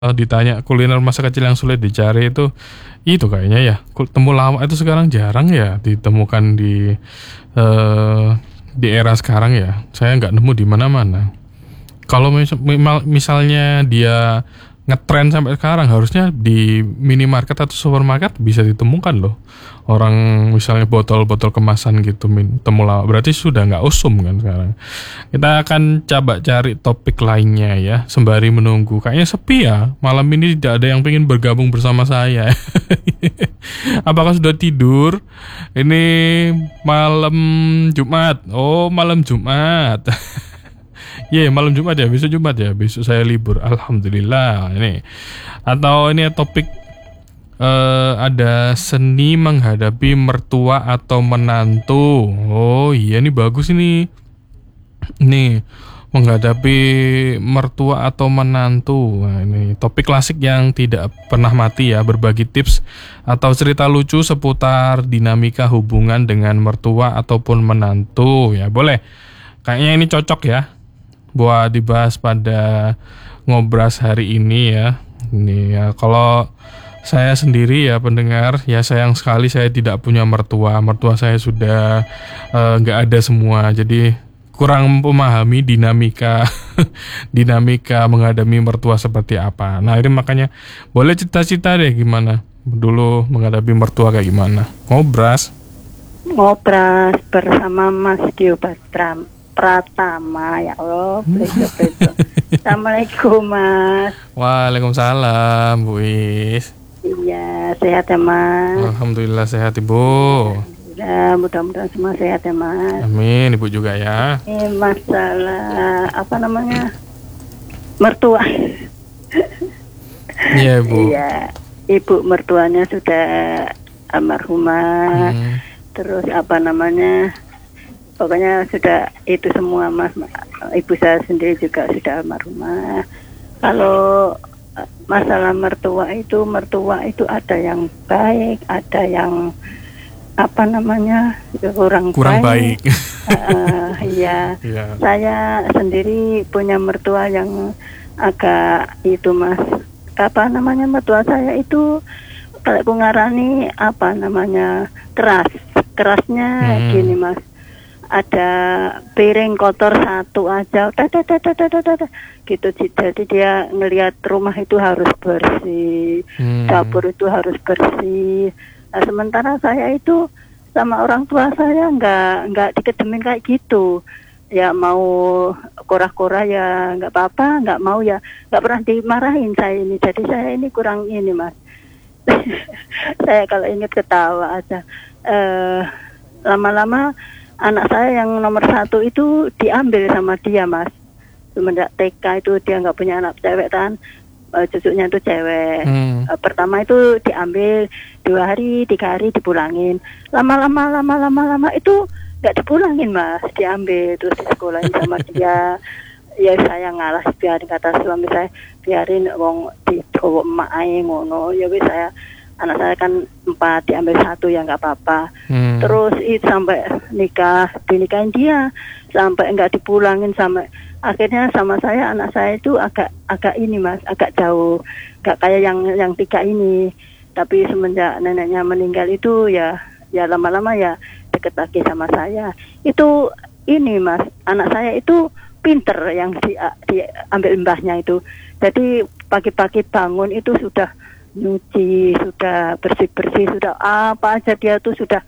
ditanya kuliner masa kecil yang sulit dicari itu kayaknya ya temulawak itu sekarang jarang ya ditemukan eh, di era sekarang ya. Saya nggak nemu di mana-mana. Kalau misalnya dia ngetren sampai sekarang, harusnya di minimarket atau supermarket bisa ditemukan loh. Orang misalnya botol-botol kemasan gitu temulawak, berarti sudah nggak usum kan sekarang. Kita akan coba cari topik lainnya ya sembari menunggu. Kayaknya sepi ya malam ini, tidak ada yang pengen bergabung bersama saya. Apakah sudah tidur? Ini malam Jumat. Oh, malam Jumat. Malam Jumat ya, besok Jumat ya, besok saya libur, alhamdulillah. Ini atau ini topik ada seni menghadapi mertua atau menantu. Oh iya, ini bagus ini. Nih, menghadapi mertua atau menantu. Nah, ini topik klasik yang tidak pernah mati ya, berbagi tips atau cerita lucu seputar dinamika hubungan dengan mertua ataupun menantu ya, boleh. Kayaknya ini cocok ya buat dibahas pada ngobras hari ini ya. Ini ya, kalau saya sendiri ya pendengar ya, sayang sekali saya tidak punya mertua. Mertua saya sudah nggak ada semua, jadi kurang memahami dinamika dinamika menghadapi mertua seperti apa. Nah ini makanya boleh cerita-cerita deh gimana dulu menghadapi mertua kayak gimana. Ngobras bersama Mas Dio Pratama, ya Allah, please. Assalamualaikum Mas. Waalaikumsalam Bu Is. Iya, sehat ya Mas. Alhamdulillah sehat Ibu. Ya, mudah-mudahan semua sehat ya Mas. Amin, Ibu juga ya. Ini masalah mertua. Iya Bu. Iya, ibu mertuanya sudah almarhumah. Terus pokoknya sudah itu semua Mas. Ibu saya sendiri juga sudah almarhumah. Kalau masalah mertua itu ada yang baik, ada yang kurang baik. Iya. Saya sendiri punya mertua yang agak itu Mas. Mertua saya itu kalau pengarani kerasnya gini Mas. Ada piring kotor satu aja, gitu. Jadi dia ngelihat rumah itu harus bersih, dapur itu harus bersih. Nah, sementara saya itu sama orang tua saya nggak dikedemin kayak gitu. Ya mau korah-korah ya nggak apa-apa, nggak mau ya nggak pernah dimarahin saya ini. Jadi saya ini kurang ini Mas. Saya kalau ingat ketawa aja. Lama-lama anak saya yang nomor 1 itu diambil sama dia Mas. Semenjak TK itu dia nggak punya anak cewek kan, cucunya itu cewek. Pertama itu diambil 2 hari 3 hari dipulangin. Lama-lama itu nggak dipulangin Mas, diambil terus disekolahin sama dia. Ya saya ngalah, biarin kata suami saya, biarin wong dibawa emak ae ngono. Ya wis saya, anak saya kan 4 diambil 1 ya nggak apa-apa. Terus itu sampai dinikahin dia, sampai nggak dipulangin, sampai akhirnya sama saya anak saya itu agak ini Mas, agak jauh, nggak kayak yang 3 ini. Tapi semenjak neneknya meninggal itu ya lama-lama ya deket lagi sama saya. Itu ini Mas, anak saya itu pinter yang diambil mbahnya itu. Jadi pagi-pagi bangun itu sudah nyuci, sudah bersih-bersih, sudah apa aja dia tuh sudah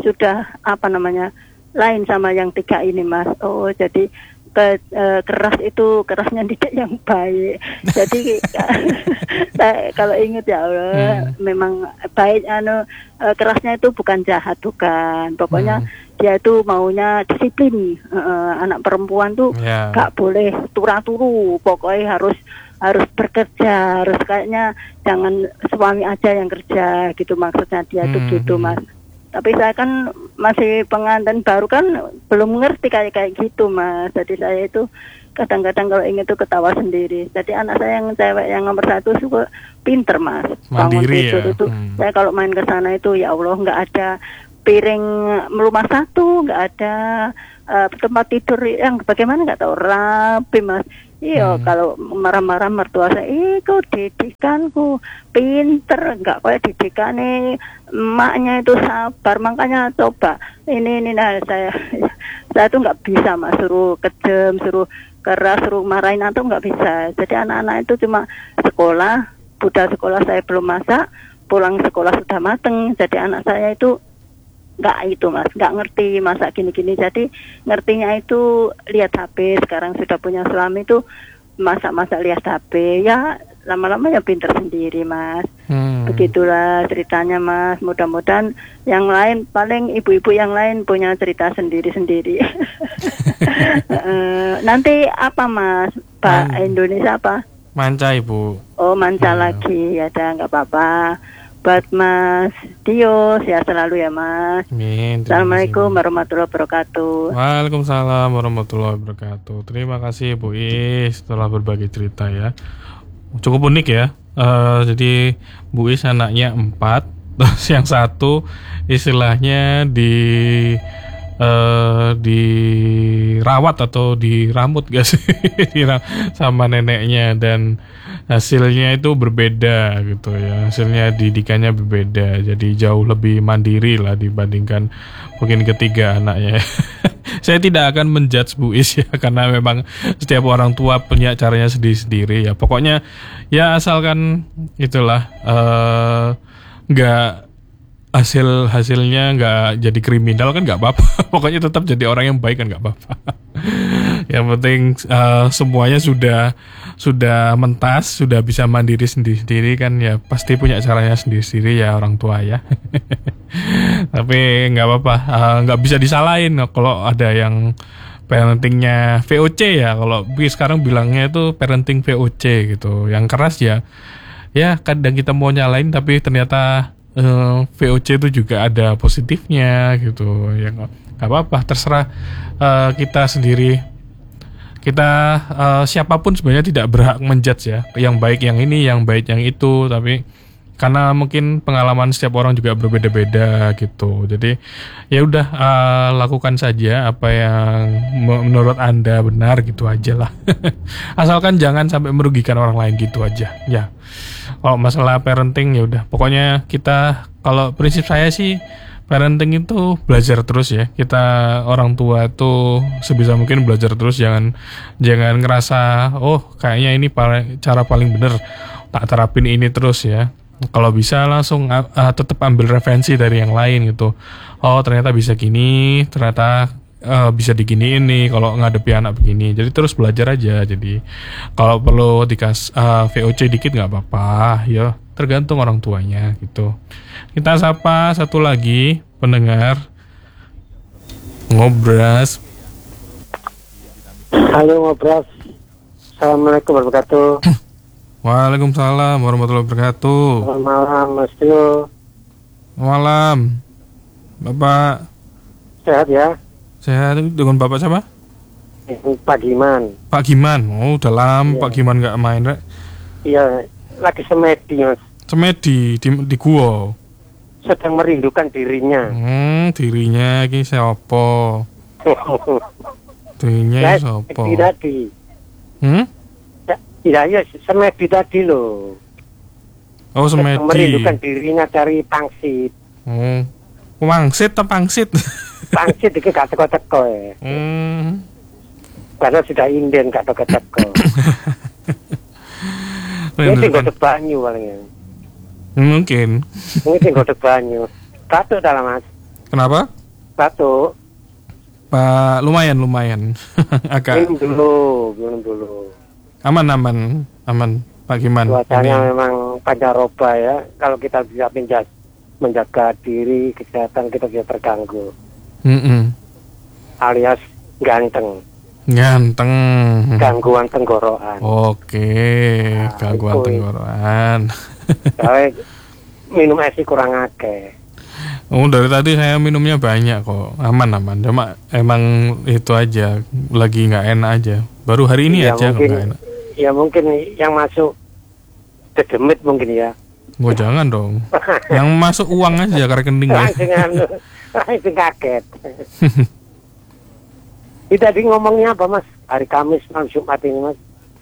lain sama yang 3 ini Mas. Oh jadi kerasnya tidak yang baik. Jadi saya kalau ingat ya Allah, memang baik kerasnya itu bukan jahat, bukan. Pokoknya dia itu maunya disiplin. Anak perempuan tuh gak boleh turu-turu, pokoknya harus bekerja, harus kayaknya jangan suami aja yang kerja gitu, maksudnya dia tuh gitu Mas. Tapi saya kan masih pengantin baru kan, belum ngerti kayak gitu Mas. Jadi saya itu kadang-kadang kalau ingin tuh ketawa sendiri. Jadi anak saya yang cewek yang nomor 1 suka pinter Mas, bangun tidur ya. Itu saya kalau main ke sana itu ya Allah nggak ada piring rumah 1, nggak ada tempat tidur yang bagaimana nggak tahu, rapi Mas. Iya, kalau marah-marah mertua saya, kau didikanku pinter, enggak kayak didikane emaknya itu sabar, makanya coba ini nah saya tuh nggak bisa mas, suruh kejam, suruh keras, suruh marahin atau nggak bisa. Jadi anak-anak itu cuma sekolah, udah sekolah saya belum masak, pulang sekolah sudah mateng. Jadi anak saya itu nggak itu mas, nggak ngerti masak gini-gini. Jadi ngertinya itu lihat HP. Sekarang sudah punya suami itu masak-masak lihat HP. Ya lama-lama ya pinter sendiri mas. Begitulah ceritanya mas. Mudah-mudahan yang lain, paling ibu-ibu yang lain punya cerita sendiri-sendiri. Nanti apa mas? Pak Indonesia apa? Manca ibu. Oh manca lagi, ya dah nggak apa-apa. Buat Mas Dio, sehat selalu ya Mas. Amin. Assalamualaikum warahmatullahi wabarakatuh. Waalaikumsalam warahmatullahi wabarakatuh. Terima kasih Bu Is telah berbagi cerita ya. Cukup unik ya. Jadi Bu Is anaknya 4, terus yang satu istilahnya dirawat atau diramut gak sih sama neneknya, dan hasilnya itu berbeda gitu ya, hasilnya didikannya berbeda, jadi jauh lebih mandiri lah dibandingkan mungkin ketiga anaknya. Saya tidak akan menjudge Bu Is ya, karena memang setiap orang tua punya caranya sendiri-sendiri ya. Pokoknya ya asalkan itulah nggak hasilnya nggak jadi kriminal kan nggak apa-apa. Pokoknya tetap jadi orang yang baik kan nggak apa-apa. Yang penting semuanya sudah mentas, sudah bisa mandiri sendiri-sendiri kan ya, pasti punya caranya sendiri-sendiri ya orang tua ya. Tapi nggak apa-apa, nggak bisa disalahin kalau ada yang parentingnya VOC ya. Kalau sekarang bilangnya itu parenting VOC gitu, yang keras ya. Ya kadang kita mau nyalain tapi ternyata VOC itu juga ada positifnya gitu ya, nggak apa-apa, terserah kita sendiri. Kita siapapun sebenarnya tidak berhak menjudge ya, yang baik yang ini, yang baik yang itu, tapi karena mungkin pengalaman setiap orang juga berbeda-beda gitu. Jadi ya udah lakukan saja apa yang menurut Anda benar gitu aja lah. Asalkan jangan sampai merugikan orang lain gitu aja ya. Kalau masalah parenting ya udah, pokoknya kita, kalau prinsip saya sih parenting itu belajar terus ya. Kita orang tua itu sebisa mungkin belajar terus, jangan ngerasa oh kayaknya ini cara paling bener, tak terapin ini terus ya. Kalau bisa langsung tetap ambil referensi dari yang lain gitu. Oh ternyata bisa gini, ternyata bisa diginiin nih kalau ngadepi anak begini. Jadi terus belajar aja. Jadi kalau perlu VOC dikit nggak apa-apa ya, tergantung orang tuanya gitu. Kita sapa satu lagi pendengar Ngobras. Halo Ngobras, assalamualaikum warahmatullahi wabarakatuh. Waalaikumsalam warahmatullahi wabarakatuh. Selamat malam Mas Tio. Malam Bapak. Sehat ya? Sehat. Dengan Bapak siapa? Pak Giman. Pak Giman. Oh udah lama ya. Pak Giman nggak main rek. Iya, lagi semedi Mas. Semedi di gua. Sedang merindukan dirinya. Dirinya ini siapa? Dirinya siapa? Tadi. Ya, semedi tadi loh. Oh semedi. Sedang merindukan dirinya cari pangsit. Pangsit atau pangsit? Pangsit itu gak teko-teko ya. Karena sudah inden gak teko-teko. Mungkin godok banyu palingnya. Mungkin godok banyu. Batuk dalam Mas. Kenapa? Batuk. Pak lumayan. Agak. Minum dulu. Aman Pak Giman. Cuacanya memang pancaroba ya. Kalau kita bisa menjaga diri, kesehatan kita bisa terganggu. Alias ganteng. Gangguan tenggorokan. Oke, gangguan tenggorokan. Saya minum es kurang akeh. Oh, dari tadi saya minumnya banyak kok. Aman. Cuma emang itu aja, lagi nggak enak aja. Baru hari ini ya, aja mungkin, nggak enak. Ya mungkin yang masuk dedemit mungkin ya. Oh jangan dong. Yang masuk uang aja ke rekening ya. Itu kaget. Tadi ngomongnya apa Mas? Hari Kamis, malam Jumat ini Mas.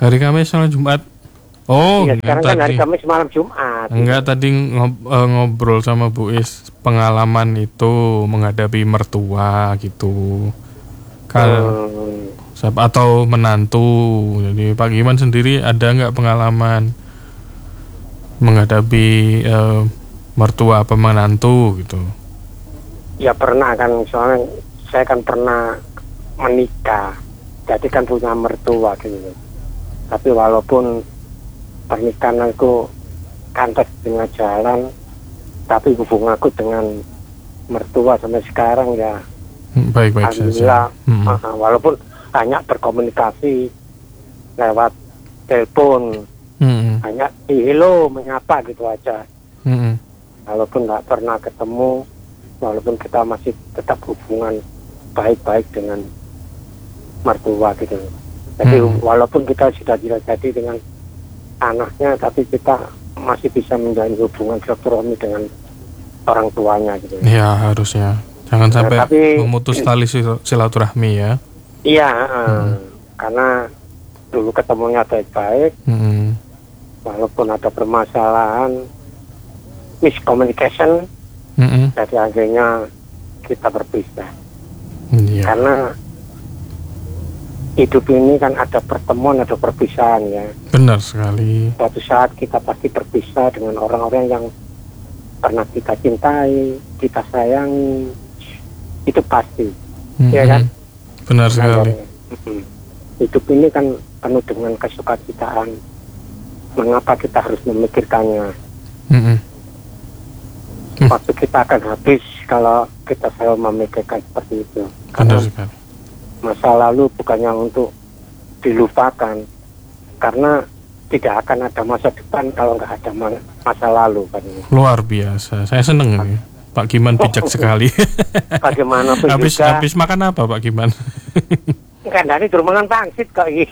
Hari Kamis malam Jumat. Oh, iya, sekarang kan hari tadi. Kamis malam Jumat. Enggak, tadi ngobrol sama Bu Is pengalaman itu menghadapi mertua gitu. Kalau atau menantu. Jadi Pak Giman sendiri ada nggak pengalaman menghadapi mertua apa menantu gitu? Ya pernah kan, soalnya saya kan pernah menikah, jadi kan punya mertua gitu. Tapi walaupun pernikahan aku kandas dengan jalan, tapi hubungan aku dengan mertua sampai sekarang ya baik-baik alhamdulillah. saja. Walaupun hanya berkomunikasi lewat telepon, hanya hello menyapa gitu aja. Walaupun nggak pernah ketemu, walaupun kita masih tetap hubungan baik-baik dengan mertua gitu. Jadi walaupun kita sudah tidak jadi dengan anaknya, tapi kita masih bisa menjalin hubungan silaturahmi dengan orang tuanya gitu. Ya harusnya, jangan sampai memutus tali silaturahmi ya. Iya, karena dulu ketemunya baik-baik, walaupun ada permasalahan, miscommunication, jadi akhirnya kita berpisah. Karena hidup ini kan ada pertemuan, ada perpisahan ya. Benar sekali. Suatu saat kita pasti berpisah dengan orang-orang yang pernah kita cintai, kita sayangi, itu pasti, ya kan? Benar sekali. Hidup ini kan penuh dengan kesukacitaan. Mengapa kita harus memikirkannya? Waktu kita akan habis kalau kita selalu memikirkan seperti itu. Benar sekali. Masa lalu bukannya untuk dilupakan, karena tidak akan ada masa depan kalau nggak ada masa lalu kan. Luar biasa, saya seneng nih. Pak Giman bijak sekali. Bagaimanapun juga. Habis makan apa Pak Giman? Kan dari turungan pangsit kok ini.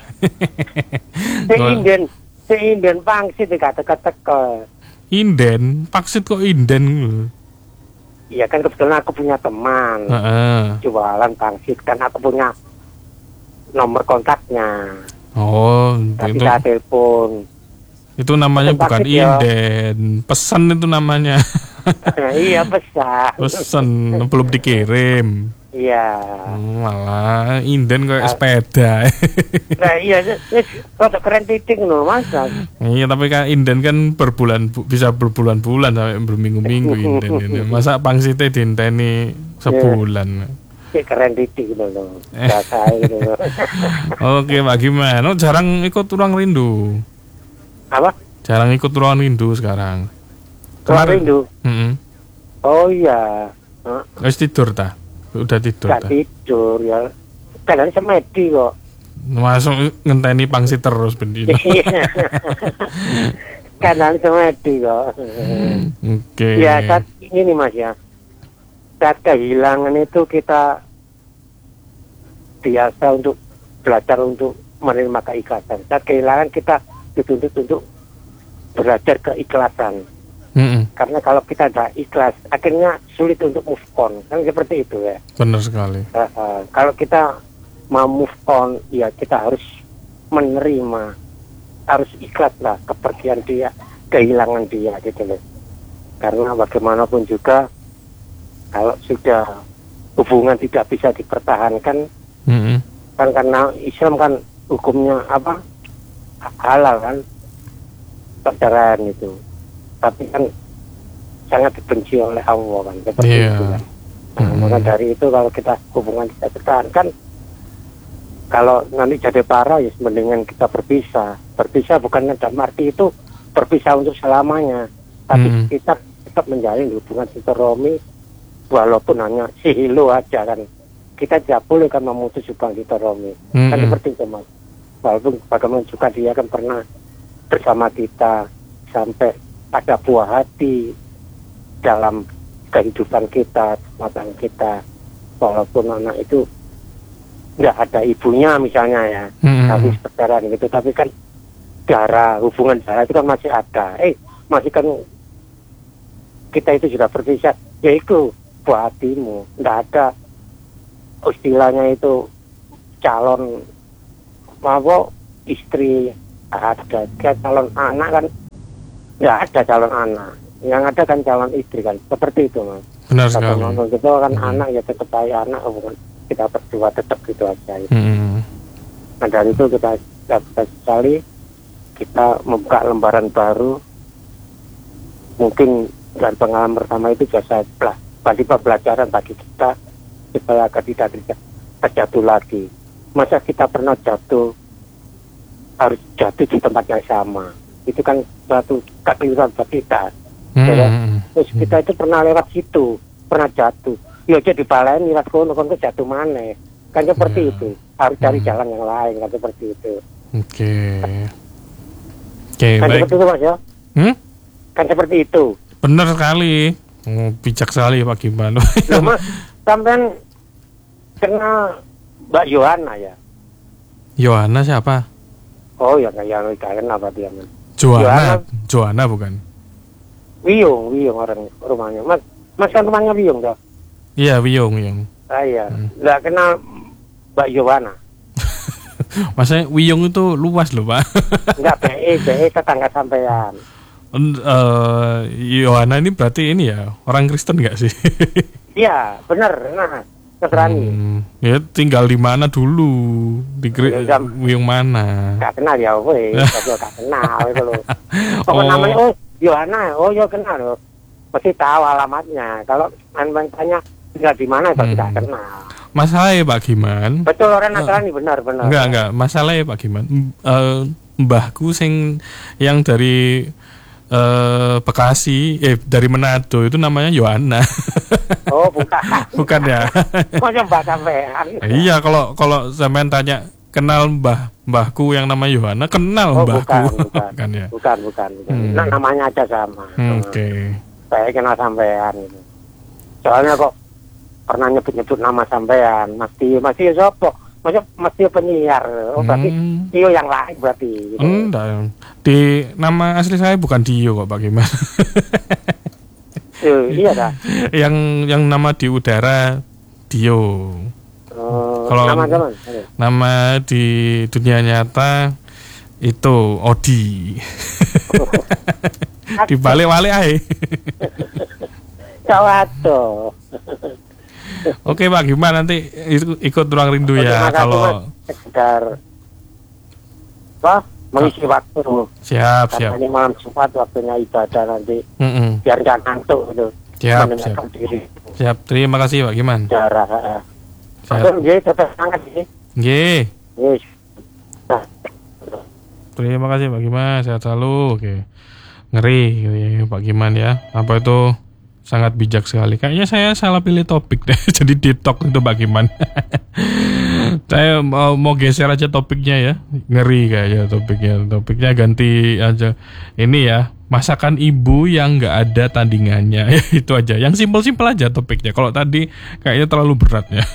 Seinden pangsit dikata-kata ke. Inden, pangsit kok inden? Iya kan kebetulan aku punya teman jualan pangsit, kan aku punya nomor kontaknya. Oh, tapi saya telepon. Itu namanya bukan inden, pesan itu namanya. Iya pesan. Pesan belum dikirim. Iya. Malah inden kayak sepeda. Nah iya, rada keren titik loh mas. Iya tapi kan inden kan bisa berbulan-bulan sampai berminggu-minggu inden ini. Masa pangsitnya diinteni sebulan. Keren titik loh. Biasa gitu. Oke Pak Giman, jarang ikut Ruang Rindu. Apa? Jarang ikut Ruang Rindu sekarang. Ruang Rindu? Oh iya. Harus tidur tak? Udah tidur tak? Tidur ya. Kadang semedi kok. Masuk ngenteni pangsit terus bendino. Kadang semedi kok. Oke. Ya saat ini mas ya. Saat kehilangan itu kita biasa untuk belajar untuk menerima keikhlasan. Saat kehilangan kita dituntut untuk belajar keikhlasan. Karena kalau kita tidak ikhlas, akhirnya sulit untuk move on, kan seperti itu ya. Benar sekali. Kalau kita mau move on, ya kita harus menerima, harus ikhlas lah kepergian dia, kehilangan dia gitu loh. Karena bagaimanapun juga, kalau sudah hubungan tidak bisa dipertahankan, kan karena Islam kan hukumnya apa, halal kan, perceraian itu. Tapi kan sangat dibenci oleh Allah kan, seperti itu kan. Maka dari itu kalau kita hubungan tidak bertahankan, kalau nanti jadi parah ya mendingan kita berpisah. Berpisah bukan dalam arti itu berpisah untuk selamanya, tapi kita tetap menjalin hubungan silaturahmi walaupun hanya sihilo aja kan. Kita tidak boleh kan memutus hubungan silaturahmi. Kan seperti itu mas. Walaupun bagaimana juga dia kan pernah bersama kita sampai ada buah hati dalam kehidupan kita, matang kita, walaupun anak itu nggak ada ibunya misalnya ya, tapi sekarang gitu, tapi kan darah, hubungan darah itu kan masih ada. Masih kan kita itu sudah berpisah, ya itu buah hatimu, nggak ada istilahnya itu calon, mau istri, ada calon anak kan, nggak ada calon anak, yang ada kan calon istri kan, seperti itu Mas. Benar sekali. Gitu kan anak ya tetap aja anak, bukan kita berdua tetap gitu aja. Gitu. Nah dari itu kita sekali kita membuka lembaran baru. Mungkin dari pengalaman pertama itu jasa pelajaran bagi kita supaya agar tidak terjatuh lagi. Masa kita pernah jatuh harus jatuh di tempat yang sama, itu kan suatu kekeliruan bagi kita. Terus kita itu pernah lewat situ, pernah jatuh, ya jadi balain lewat kono kan jatuh mana, kan seperti itu. Harus cari jalan yang lain kan seperti itu. Oke, kan baik. seperti itu Mas ya. Kan seperti itu. Benar sekali. Bijak sekali Pak Giman. Loh Mas, sampean kenal Mbak Yohana ya? Yohana siapa? Oh ya kayak kenal apa dia Mas? Johanna bukan? Wiyung orang rumahnya. Mas kan rumahnya Wiyung toh? Iya, Wiyung. Ah iya. Nggak kenal Mbak Yohana. Maksudnya Wiyung itu luas loh Pak. Enggak, BE tetangga sampean. Yohana ini berarti ini ya orang Kristen nggak sih? Iya benar. Nah keberani. Ya tinggal di mana dulu? Di Wiyung mana? Nggak kenal ya, weh. Nggak kenal itu loh. Namanya Yohana. Oh ya kenal loh. Pasti tahu alamatnya. Kalau anda tanya tinggal di mana pasti nggak kenal. Masalahnya Pak Giman. Betul orang Nasrani benar. Enggak. Masalahnya Pak Giman. Mbahku yang dari Bekasi, dari Manado itu namanya Yohana. Oh bukan. Bukan ya. Kok mbah sampean? Iya kalau sampean tanya kenal mbahku yang namanya Yohana, kenal mbahku. Bukan ya. Bukan. Nah, namanya aja sama. Oke. Saya kenal sampean gitu. Soalnya kok pernah nyebut nama sampean, Mas Tio sopo? Mas Tio penyiar. Oh berarti Tio yang lain berarti. Gitu. Enggak. Di nama asli saya bukan Dio kok Pak Giman. Iya dah. Yang nama di udara Dio. Kalau nama di dunia nyata itu Odi. Dibalik-balik aja. Cawato. Oke Pak Giman, nanti ikut Ruang Rindu ya. Kalau sekedar mengisi waktu. Siap. Ini malam Jumat waktunya ibadah nanti. Biar jangan ngantuk gitu. Siap. Terima kasih Pak Giman. Jarak. Tetap sangat sih. Terima kasih Pak Giman, sehat selalu. Oke. Ngeri Pak Giman ya. Apa itu sangat bijak sekali. Kayaknya saya salah pilih topik deh. Jadi deep talk itu Pak Giman. Saya mau geser aja topiknya ya. Ngeri kayaknya topiknya. Topiknya ganti aja. Ini ya, masakan ibu yang nggak ada tandingannya. Itu aja. Yang simpel-simpel aja topiknya. Kalau tadi kayaknya terlalu berat ya.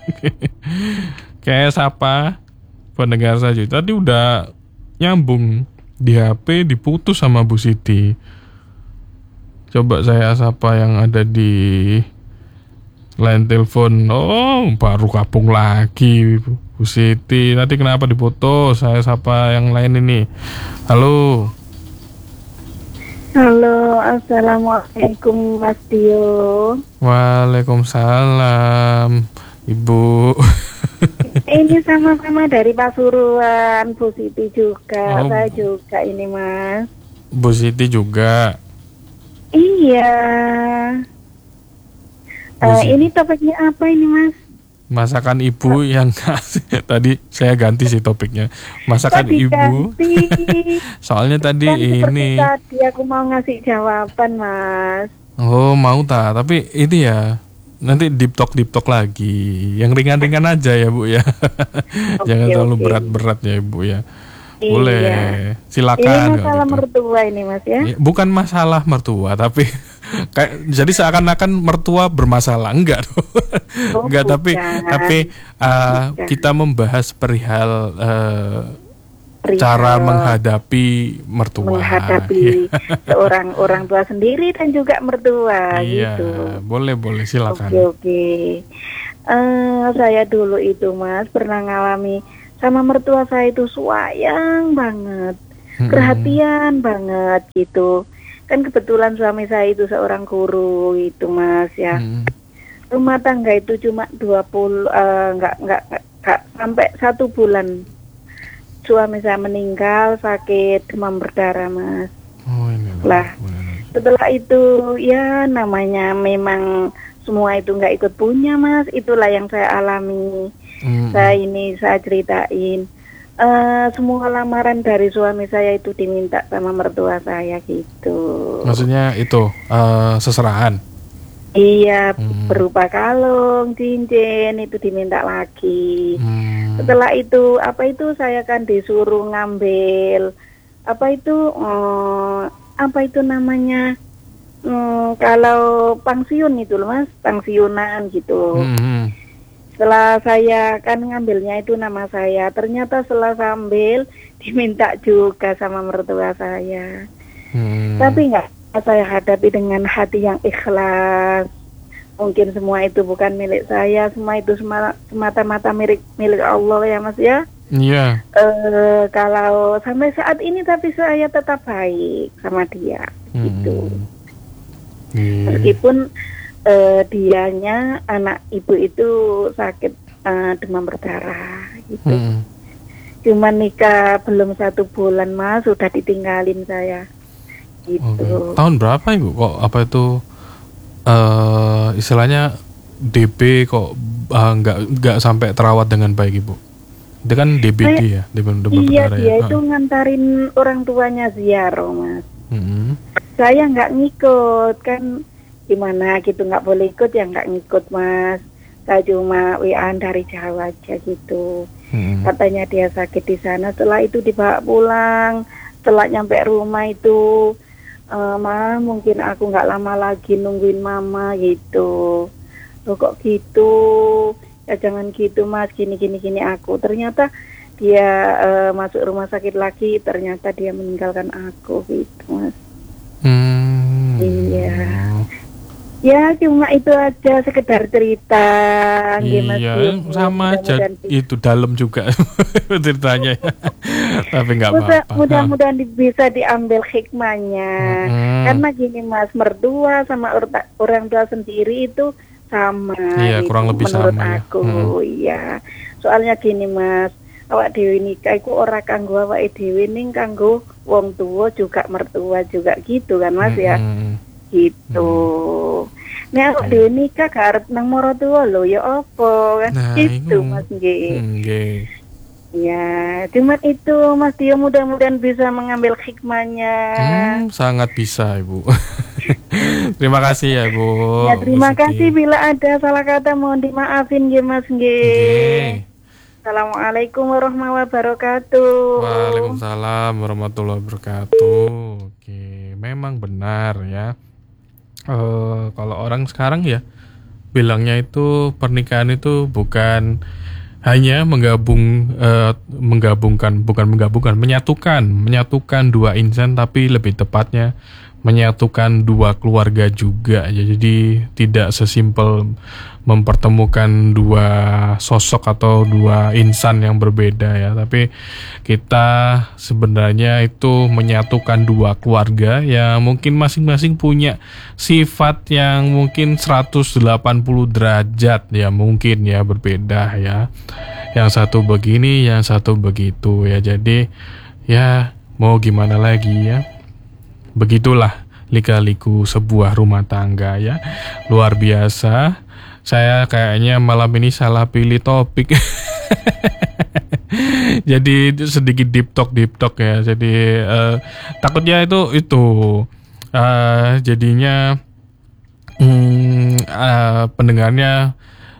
Kayak siapa pendengar saja. Tadi udah nyambung di HP, diputus sama Bu Siti. Coba saya sapa yang ada di line telepon. Oh, baru gabung lagi Bu Siti. Nanti kenapa diputus? Saya sapa yang lain ini. Halo, assalamualaikum Mas Tio. Waalaikumsalam Ibu. Ini sama-sama dari Pasuruan, Bu Siti juga. Saya juga ini Mas. Bu Siti juga. Iya. Ini topiknya apa ini Mas? Masakan ibu yang tadi saya ganti sih topiknya. Masakan ibu. Soalnya tadi ini. Tadi aku mau ngasih jawaban Mas. Oh mau tapi ini ya. Nanti deep talk lagi. Yang ringan-ringan aja ya Bu ya. Jangan terlalu berat-berat ya Ibu ya. Boleh, iya. Silakan. Ini masalah gitu. Mertua ini Mas ya? Bukan masalah mertua, tapi jadi seakan-akan mertua bermasalah, enggak dong. Enggak, tapi kita membahas perihal cara menghadapi mertua. Menghadapi seorang orang tua sendiri dan juga mertua gitu. Boleh silakan. Oke. Saya dulu itu Mas pernah ngalami sama mertua saya itu sayang banget, perhatian banget gitu. Kan kebetulan suami saya itu seorang guru itu Mas ya. Rumah tangga itu cuma 20 enggak sampai 1 bulan. Suami saya meninggal sakit demam berdarah Mas. Lah setelah itu ya namanya memang semua itu nggak ikut punya Mas. Itulah yang saya alami. Saya ceritain. Semua lamaran dari suami saya itu diminta sama mertua saya gitu. Maksudnya itu seserahan? Iya, berupa kalung, cincin itu diminta lagi. Setelah itu saya kan disuruh ngambil apa itu namanya kalau pensiun itu loh Mas, pensiunan gitu. Setelah saya kan ngambilnya itu nama saya, ternyata setelah sambil diminta juga sama mertua saya. Tapi nggak saya hadapi dengan hati yang ikhlas. Mungkin semua itu bukan milik saya, semua itu semata-mata milik Allah ya Mas ya. Iya. Kalau sampai saat ini tapi saya tetap baik sama dia gitu. Meskipun dianya anak ibu itu sakit demam berdarah gitu. Cuman nikah belum 1 bulan Mas sudah ditinggalin saya gitu. Tahun berapa Ibu kok apa itu istilahnya DB kok nggak sampai terawat dengan baik Ibu? Itu kan DBD ya, demam berdarah. Iya, dia itu ngantarin orang tuanya ziarah Mas. Saya nggak ngikut kan. Gimana gitu, nggak boleh ikut ya nggak ngikut Mas. Saya cuma WA dari Jawa aja gitu. Katanya dia sakit di sana. Setelah itu dibawa pulang. Setelah nyampe rumah itu Ma mungkin aku nggak lama lagi nungguin mama gitu. Loh kok gitu, ya jangan gitu Mas, gini aku. Ternyata dia masuk rumah sakit lagi, ternyata dia meninggalkan aku gitu Mas. Iya. Ya cuma itu aja, sekedar cerita. Iya, sama aja itu dalam juga ceritanya. Tapi nggak apa-apa. Mudah-mudahan bisa diambil hikmahnya. Karena gini Mas, mertua sama orang tua sendiri itu sama. Iya, kurang lebih menurut sama aku. Iya. Soalnya gini Mas, awak dhewe nikah iku ora kanggo awake dhewe ning kanggo wong tua juga mertua juga gitu kan Mas ya. Gitu. Nek awak dhewe nikah gak arep nang maratuwa lho ya apa kan gitu Mas nggih. Ya, cuma itu Mas Dio mudah-mudahan bisa mengambil hikmahnya. Sangat bisa Ibu. Terima kasih ya Bu. Ya terima kasih, bila ada salah kata mohon dimaafin nggih Mas nggih. Assalamualaikum warahmatullahi wabarakatuh. Waalaikumsalam warahmatullahi wabarakatuh. Oke, memang benar ya. Kalau orang sekarang ya bilangnya itu pernikahan itu bukan hanya menyatukan dua insan, tapi lebih tepatnya menyatukan dua keluarga juga ya. Jadi tidak sesimpel mempertemukan dua sosok atau dua insan yang berbeda ya, tapi kita sebenarnya itu menyatukan dua keluarga yang mungkin masing-masing punya sifat yang mungkin 180 derajat ya, mungkin ya berbeda ya. Yang satu begini, yang satu begitu ya. Jadi ya mau gimana lagi ya. Begitulah lika-liku sebuah rumah tangga ya. Luar biasa. Saya kayaknya malam ini salah pilih topik. Jadi sedikit deep talk ya. Jadi takutnya itu jadinya pendengarnya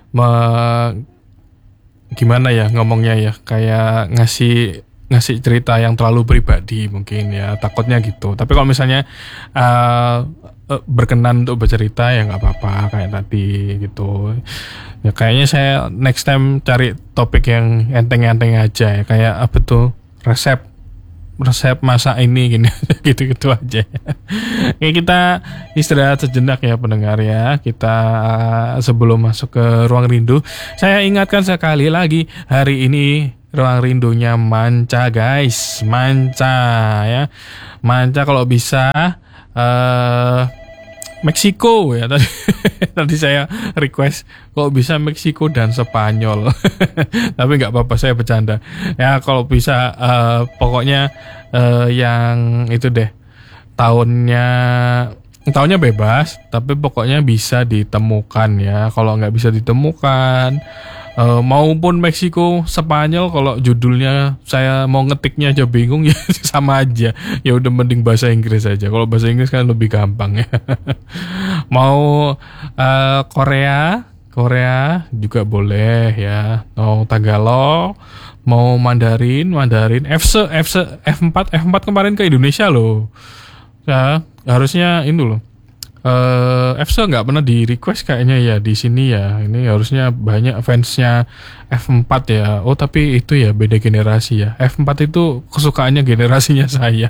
gimana ya ngomongnya ya, kayak ngasih cerita yang terlalu pribadi mungkin ya, takutnya gitu. Tapi kalau misalnya berkenan untuk bercerita ya nggak apa-apa kayak tadi gitu ya. Kayaknya saya next time cari topik yang enteng-enteng aja ya, kayak apa tuh resep masak ini gini gitu aja. Oke, kita istirahat sejenak ya pendengar ya. Kita sebelum masuk ke ruang rindu, saya ingatkan sekali lagi, hari ini Ruang rindunya Manca guys, Manca ya. Manca kalau bisa Meksiko ya tadi. Tadi saya request kalau bisa Meksiko dan Spanyol. Tapi nggak apa-apa, saya bercanda. Ya kalau bisa pokoknya yang itu deh. Tahunnya bebas, tapi pokoknya bisa ditemukan ya. Kalau nggak bisa ditemukan, maupun Meksiko, Spanyol, kalau judulnya saya mau ngetiknya aja bingung ya sama aja. Ya udah mending bahasa Inggris aja. Kalau bahasa Inggris kan lebih gampang ya. Mau Korea juga boleh ya. Mau Tagalog, mau Mandarin, F4 kemarin ke Indonesia loh. Ya, harusnya ini loh. FC nggak pernah di request kayaknya ya di sini ya. Ini harusnya banyak fansnya F4 ya. Oh tapi itu ya beda generasi ya. F4 itu kesukaannya generasinya saya.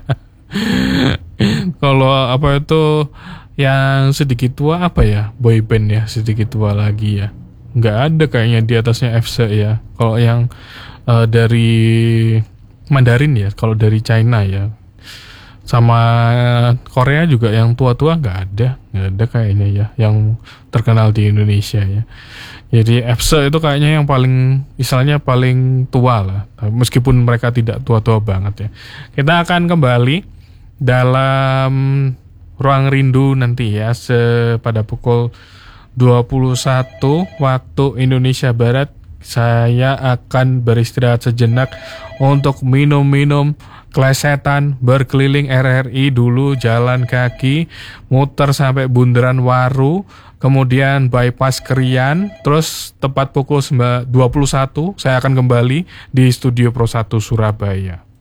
Kalau apa itu yang sedikit tua apa ya, boyband ya, sedikit tua lagi ya. Nggak ada kayaknya di atasnya FC ya. Kalau yang dari Mandarin ya, kalau dari China ya. Sama Korea juga yang tua-tua nggak ada kayaknya ya yang terkenal di Indonesia ya. Jadi FC itu kayaknya yang paling istilahnya paling tua lah, meskipun mereka tidak tua-tua banget ya. Kita akan kembali dalam Ruang Rindu nanti ya pada pukul 21 waktu Indonesia Barat. Saya akan beristirahat sejenak untuk minum-minum klesetan, berkeliling RRI dulu, jalan kaki, muter sampai Bundaran Waru, kemudian bypass Krian, terus tepat pukul 21 saya akan kembali di Studio Pro 1 Surabaya.